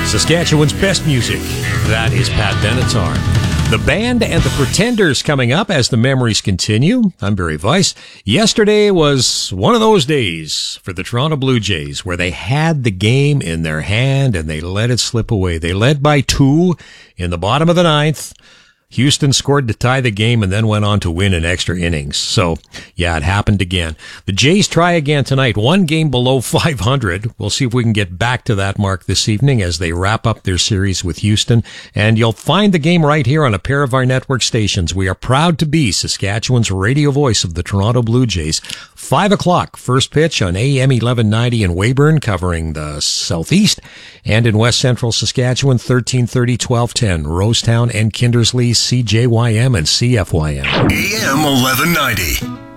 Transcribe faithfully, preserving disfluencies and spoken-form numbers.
Saskatchewan's best music. That is Pat Benatar. The Band and the Pretenders coming up as the memories continue. I'm Barry Weiss. Yesterday was one of those days for the Toronto Blue Jays where they had the game in their hand and they let it slip away. They led by two in the bottom of the ninth. Houston scored to tie the game and then went on to win in extra innings. So, yeah, it happened again. The Jays try again tonight, one game below five hundred. We'll see if we can get back to that mark this evening as they wrap up their series with Houston. And you'll find the game right here on a pair of our network stations. We are proud to be Saskatchewan's radio voice of the Toronto Blue Jays. Five o'clock, first pitch on A M eleven ninety in Weyburn, covering the southeast. And in West Central Saskatchewan, thirteen thirty, twelve ten, Rosetown and Kindersley, C J Y M and C F Y M. A M eleven ninety.